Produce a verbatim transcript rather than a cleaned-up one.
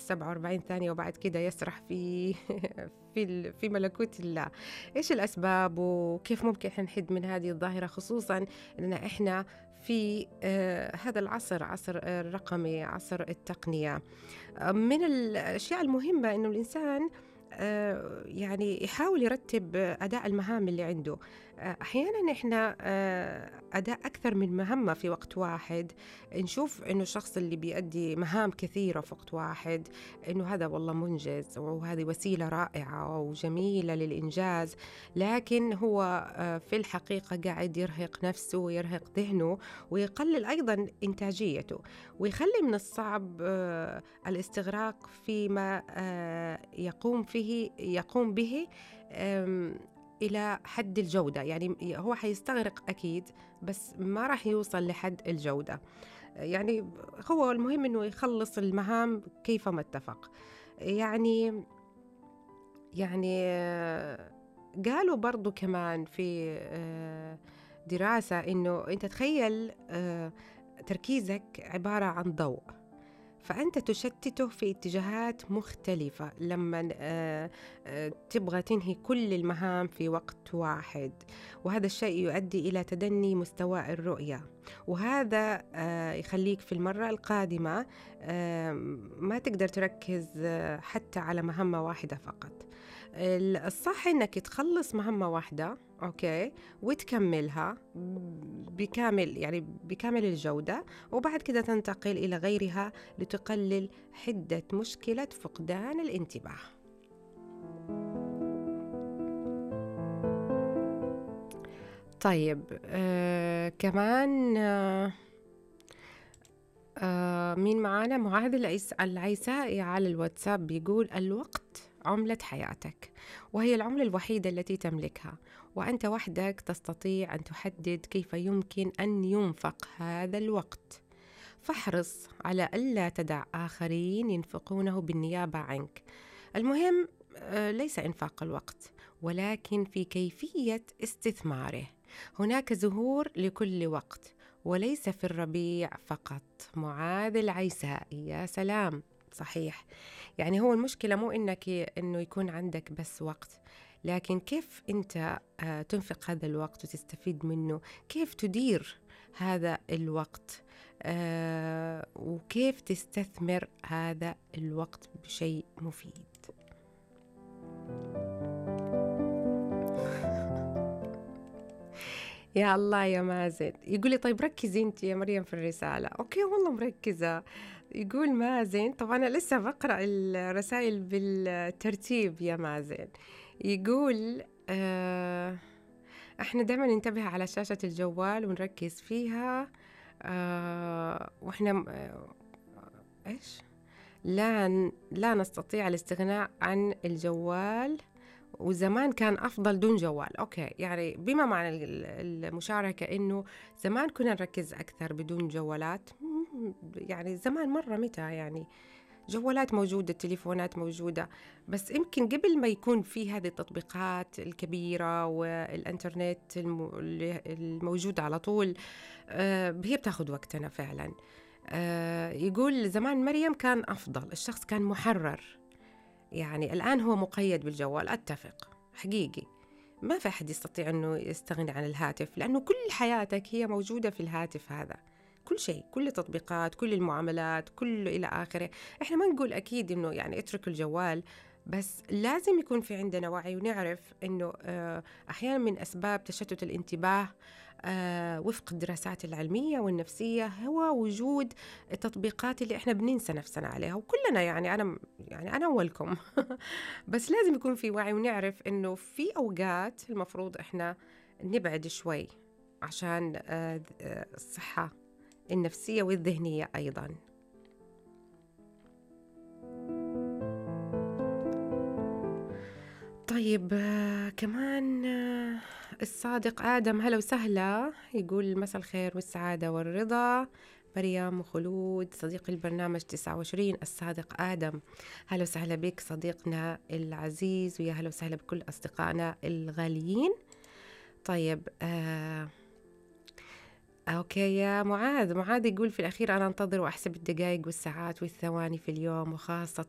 سبعة وأربعين ثانية وبعد كده يسرح في في ال- في ملكوت الله. إيش الأسباب وكيف ممكن إحنا نحد من هذه الظاهرة، خصوصا أننا إحنا في آه، هذا العصر، عصر الرقمي، عصر التقنية. آه، من الأشياء المهمة أنه الإنسان آه، يعني يحاول يرتب أداء المهام اللي عنده. آه، أحيانا إحنا آه، أداء أكثر من مهمة في وقت واحد، نشوف إنه الشخص اللي بيأدي مهام كثيرة في وقت واحد إنه هذا والله منجز، وهذه وسيلة رائعة وجميلة للإنجاز، لكن هو آه، في الحقيقة قاعد يرهق نفسه ويرهق ذهنه ويقلل أيضا إنتاجيته، ويخلي من الصعب آه، الاستغراق فيما آه، يقوم فيه يقوم به آم، إلى حد الجودة. يعني هو حيستغرق أكيد، بس ما راح يوصل لحد الجودة. يعني هو المهم إنه يخلص المهام كيفما اتفق. يعني يعني آه، قالوا برضو كمان في آه، دراسة إنه أنت تخيل آه، تركيزك عبارة عن ضوء، فأنت تشتته في اتجاهات مختلفة لما آه، آه، تبغى تنهي كل المهام في وقت واحد، وهذا الشيء يؤدي إلى تدني مستوى الرؤية، وهذا آه، يخليك في المرة القادمة آه، ما تقدر تركز آه، حتى على مهمة واحدة فقط. الصح إنك تخلص مهمة واحدة أوكي وتكملها بكامل، يعني بكامل الجودة، وبعد كده تنتقل إلى غيرها لتقلل حدة مشكلة فقدان الانتباه. طيب آه كمان آه آه مين معانا؟ معاذ العيس العيسائي على الواتساب بيقول: الوقت عملة حياتك، وهي العملة الوحيدة التي تملكها، وأنت وحدك تستطيع أن تحدد كيف يمكن أن ينفق هذا الوقت، فاحرص على ألا تدع آخرين ينفقونه بالنيابة عنك. المهم آه، ليس إنفاق الوقت، ولكن في كيفية استثماره. هناك زهور لكل وقت، وليس في الربيع فقط. معاذ العيسائي، يا سلام، صحيح. يعني هو المشكلة مو إنك إنه يكون عندك بس وقت، لكن كيف أنت آه، تنفق هذا الوقت وتستفيد منه، كيف تدير هذا الوقت، آه، وكيف تستثمر هذا الوقت بشيء مفيد. يا الله يا مازن. يقول لي: طيب ركزي انت يا مريم في الرسالة. اوكي والله مركزة. يقول مازن، طبعا انا لسه بقرأ الرسائل بالترتيب يا مازن. يقول آه احنا دائما ننتبه على شاشة الجوال ونركز فيها، آه واحنا آه ايش لا لا نستطيع الاستغناء عن الجوال، وزمان كان أفضل دون جوال. أوكي، يعني بما معنى المشاركة إنه زمان كنا نركز أكثر بدون جوالات. يعني زمان مرة متى يعني جوالات موجودة، التليفونات موجودة، بس يمكن قبل ما يكون في هذه التطبيقات الكبيرة والإنترنت الموجودة على طول، آه، هي بتاخد وقتنا فعلا. آه، يقول زمان مريم كان أفضل، الشخص كان محرر. يعني الآن هو مقيد بالجوال، أتفق حقيقي. ما في أحد يستطيع أنه يستغني عن الهاتف، لأنه كل حياتك هي موجودة في الهاتف هذا، كل شيء، كل التطبيقات، كل المعاملات، كل إلى آخره. إحنا ما نقول أكيد أنه يعني اترك الجوال، بس لازم يكون في عندنا وعي ونعرف أنه آه، أحيانا من أسباب تشتت الانتباه آه، وفق الدراسات العلمية والنفسية هو وجود التطبيقات اللي إحنا بننسى نفسنا عليها، وكلنا يعني أنا يعني أنا أولكم. بس لازم يكون في وعي ونعرف إنه في أوقات المفروض إحنا نبعد شوي عشان آه، آه، الصحة النفسية والذهنية أيضا. طيب آه، كمان آه، الصادق آدم، هلا وسهلا. يقول: مساء الخير والسعادة والرضا مريم وخلود، صديق البرنامج تسعة وعشرين الصادق آدم. هلا وسهلا بك صديقنا العزيز، ويا هلا وسهلا بكل أصدقائنا الغاليين. طيب آه أوكي يا معاذ. معاذ يقول: في الأخير أنا أنتظر وأحسب الدقائق والساعات والثواني في اليوم، وخاصة